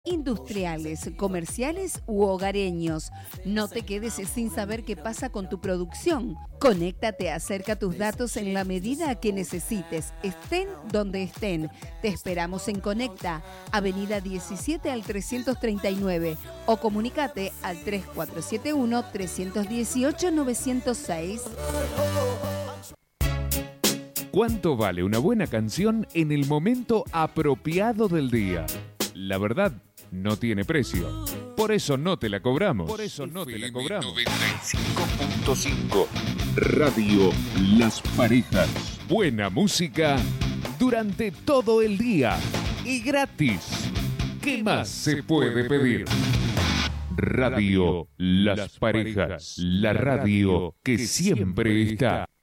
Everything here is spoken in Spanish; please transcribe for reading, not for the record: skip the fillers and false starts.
Industriales, comerciales u hogareños. No te quedes sin saber qué pasa con tu producción. Conéctate, acerca tus datos en la medida que necesites, estén donde estén. Te esperamos en Conecta, Avenida 17 al 339 o comunícate al 3471-318-906. ¿Cuánto vale una buena canción en el momento apropiado del día? La verdad, no tiene precio. Por eso no te la cobramos. 95.5 Radio Las Parejas. Buena música durante todo el día y gratis. ¿Qué más se puede pedir? Radio Las Parejas, la radio que siempre está.